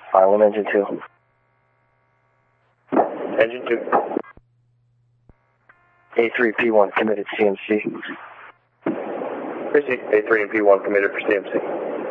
Island engine 2. Engine 2. A3P1 committed CMC. Proceed. A3 and P1 committed for CMC.